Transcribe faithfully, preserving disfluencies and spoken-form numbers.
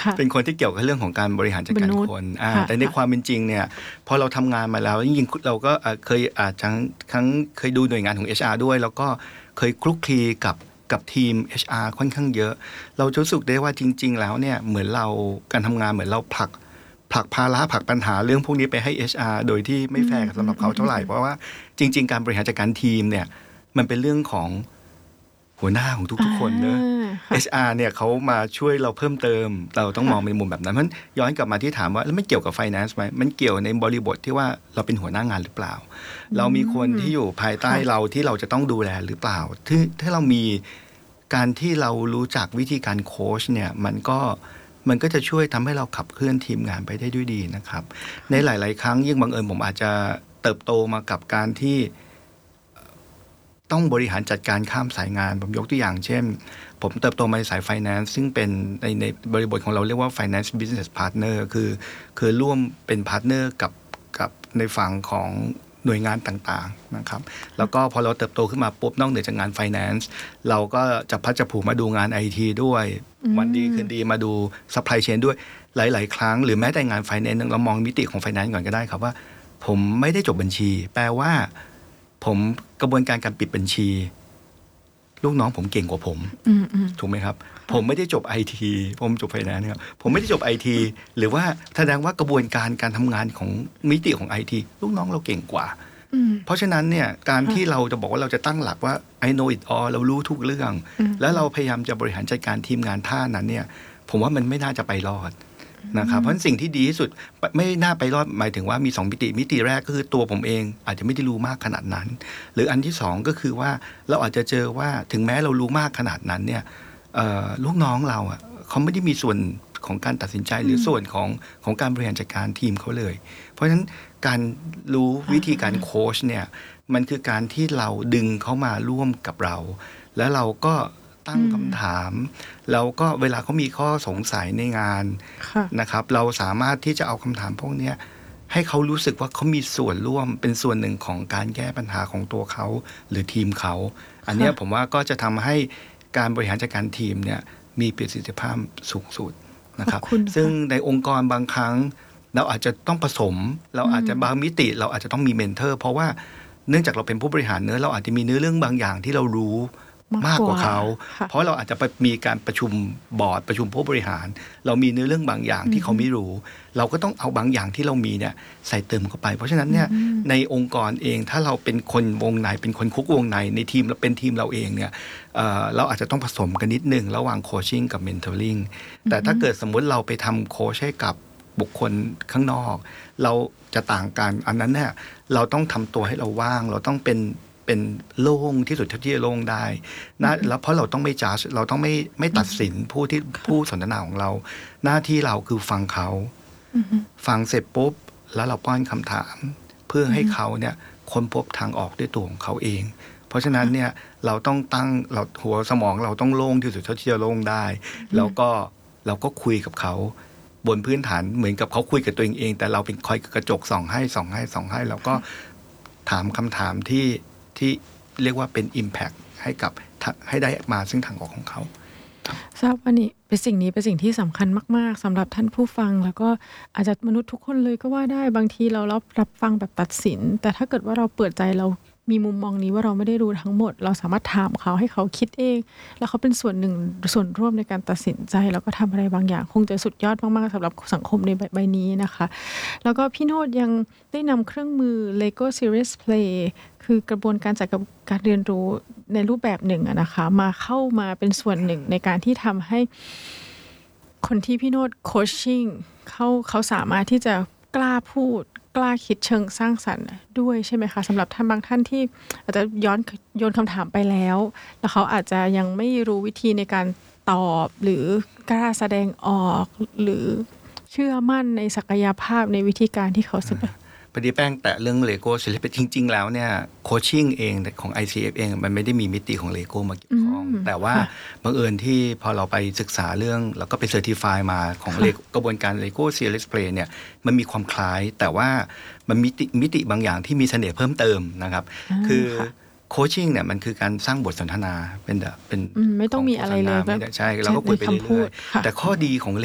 เป็นคนที่เกี่ยวกับเรื่องของการบริหารจัดการคนแต่ในความเป็นจริงเนี่ยพอเราทำงานมาแล้วจริงๆเราก็เคยอาจจะทั้งเคยดูหน่วยงานของ เอช อาร์ ด้วยแล้วก็เคยคลุกคลีกับกับทีม เอช อาร์ ค่อนข้างเยอะเรารู้สึกได้ว่าจริงๆแล้วเนี่ยเหมือนเราการทำงานเหมือนเราผลักผลักภาระผลักปัญหาเรื่องพวกนี้ไปให้ เอช อาร์ โดยที่ไม่แฟร์สำหรับเขาเท่าไหร่เพราะว่าจริงๆการบริหารจัดการทีมเนี่ยมันเป็นเรื่องของหัวหน้าของทุกๆคนเนอะ เอช อาร์ เนี่ยเขามาช่วยเราเพิ่มเติมเราต้องมองในมุมแบบนั้นเพราะย้อนกลับมาที่ถามว่าแล้วไม่เกี่ยวกับ finance ไหมมันเกี่ยวในบริบทที่ว่าเราเป็นหัวหน้างานหรือเปล่าเรามีคนที่อยู่ภายใต้เราที่เราจะต้องดูแลหรือเปล่าที่ถ้าเรามีการที่เรารู้จักวิธีการโค้ชเนี่ยมันก็มันก็จะช่วยทำให้เราขับเคลื่อนทีมงานไปได้ด้วยดีนะครับในหลายๆครั้งยิ่งบังเอิญผมอาจจะเติบโตมากับการที่ต้องบริหารจัดการข้ามสายงานผมยกตัวอย่างเช่นผมเติบโตมาในสาย finance ซึ่งเป็นในในบริบทของเราเรียกว่า finance business partner คือคือร่วมเป็น partner กับกับในฝั่งของหน่วยงานต่างๆนะครับแล้วก็พอเราเติบโตขึ้นมาปุ๊บนอกเหนือจากงาน finance เราก็จะพัดจะผูมาดูงาน ไอ ที ด้วยวันดีคืนดีมาดู supply chain ด้วยหลายๆครั้งหรือแม้แต่งาน finance เรามองมิติของ finance ก่อนก็ได้ครับว่าผมไม่ได้จบบัญชีแปลว่าผมกระบวนการการปิดบัญชีลูกน้องผมเก่งกว่าผมถูกไหมครับผมไม่ได้จบ ไอ ที ผมจบไฟแนนซ์ครับผมไม่ได้จบ ไอ ที หรือว่าแสดงว่ากระบวนการการทำงานของมิติของ ไอ ที ลูกน้องเราเก่งกว่าเพราะฉะนั้นเนี่ยการที่เราจะบอกว่าเราจะตั้งหลักว่า I know it all เรารู้ทุกเรื่องแล้วเราพยายามจะบริหารจัดการทีมงานท่านั้นเนี่ยผมว่ามันไม่น่าจะไปรอดนะครับเพราะสิ่งที่ดีที่สุดไม่น่าไปรอดหมายถึงว่ามีสองมิติมิติแรกก็คือตัวผมเองอาจจะไม่ได้รู้มากขนาดนั้นหรืออันที่สองก็คือว่าเราอาจจะเจอว่าถึงแม้เรารู้มากขนาดนั้นเนี่ยลูกน้องเราอ่ะเขาไม่ได้มีส่วนของการตัดสินใจหรือส่วนของของการบริหารจัดการทีมเขาเลยเพราะฉะนั้นการรู้วิธีการโค้ชเนี่ยมันคือการที่เราดึงเขามาร่วมกับเราแล้วเราก็ตั้งคำถามแล้วก็เวลาเขามีข้อสงสัยในงานนะครับเราสามารถที่จะเอาคำถามพวกนี้ให้เขารู้สึกว่าเขามีส่วนร่วมเป็นส่วนหนึ่งของการแก้ปัญหาของตัวเขาหรือทีมเขาอันนี้ผมว่าก็จะทำให้การบริหารจัดการทีมเนี่ยมีประสิทธิภาพสูงสุดนะครับซึ่งในองค์กรบางครั้งเราอาจจะต้องผสมเราอาจจะบางมิติเราอาจจะต้องมีเมนเทอร์เพราะว่าเนื่องจากเราเป็นผู้บริหารเนื้อเราอาจจะมีเนื้อเรื่องบางอย่างที่เรารู้มากกว่าเขาเพราะเราอาจจะไปมีการประชุมบอร์ดประชุมผู้บริหารเรามีเนื้อเรื่องบางอย่างที่เขาไม่รู้เราก็ต้องเอาบางอย่างที่เรามีเนี่ยใส่เติมเข้าไปเพราะฉะนั้นเนี่ยในองค์กรเองถ้าเราเป็นคนวงในเป็นคนคุกวงในในทีมเราเป็นทีมเราเองเนี่ย เอ่อ เราอาจจะต้องผสมกันนิดนึงระหว่างโคชชิ่งกับเมนทอริ่งแต่ถ้าเกิดสมมุติเราไปทำโค้ชให้กับบุคคลข้างนอกเราจะต่างกันอันนั้นเนี่ยเราต้องทำตัวให้เราว่างเราต้องเป็นเป็นโล่งที่สุดเท่าที่จะโล่งได้นะแล้วเพราะเราต้องไม่จัดเราต้องไม่ไม่ตัดสินผู้ที่ผู้สนทนาของเราหน้าที่เราคือฟังเขาฟังเสร็จปุ๊บแล้วเราป้อนคำถามเพื่อให้เขาเนี่ยค้นพบทางออกด้วยตัวของเขาเองเพราะฉะนั้นเนี่ยเราต้องตั้งเราหัวสมองเราต้องโล่งที่สุดเท่าที่จะโล่งได้แล้วก็เราก็คุยกับเขาบนพื้นฐานเหมือนกับเขาคุยกับตัวเองเองแต่เราเป็นคอยกระจกส่องให้ส่องให้ส่องให้แล้วก็ถามคำถามที่ที่เรียกว่าเป็น impact ให้กับให้ได้มาซึ่งทางออกของเขาทราบว่านี่เป็นสิ่งนี้เป็นสิ่งที่สำคัญมากๆสำหรับท่านผู้ฟังแล้วก็อาจจะมนุษย์ทุกคนเลยก็ว่าได้บางทีเรารับรับฟังแบบตัดสินแต่ถ้าเกิดว่าเราเปิดใจเรามีมุมมองนี้ว่าเราไม่ได้รู้ทั้งหมดเราสามารถถามเขาให้เขาคิดเองแล้วเขาเป็นส่วนหนึ่งส่วนร่วมในการตัดสินใจแล้วก็ทำอะไรบางอย่างคงจะสุดยอดมากๆสำหรับสังคมในใบนี้นะคะแล้วก็พี่โนชยังได้นำเครื่องมือ Lego Series Play คือกระบวนการจัดการเรียนรู้ในรูปแบบหนึ่งอะนะคะมาเข้ามาเป็นส่วนหนึ่งในการที่ทำให้คนที่พี่โนชโคชชิ่งเขาเขาสามารถที่จะกล้าพูดกล้าคิดเชิงสร้างสรรค์ด้วยใช่ไหมคะสำหรับท่านบางท่านที่อาจจะย้อนโยนคำถามไปแล้วแล้วเขาอาจจะยังไม่รู้วิธีในการตอบหรือกล้าแสดงออกหรือเชื่อมั่นในศักยภาพในวิธีการที่เขาเสนอพอดีแป้งแตะเรื่อง Lego Series จริงๆแล้วเนี่ยโคชชิ่งเองของ ไอ ซี เอฟ เองมันไม่ได้มีมิติของ Lego มาเกี่ยวข้องแต่ว่าบังเอิญที่พอเราไปศึกษาเรื่องแล้วก็ไปเซอร์ติฟายมาของกระบวนการ Lego Series Play เนี่ยมันมีความคล้ายแต่ว่ามันมีมิติบางอย่างที่มีเสน่ห์เพิ่มเติมนะครับคือโคชชิ่งเนี่ยมันคือการสร้างบทสนทนาเป็นเป็นไม่ต้องมีอะไรเลยใช่เราก็คุยไปเรื่อยๆแต่ข้อดีของ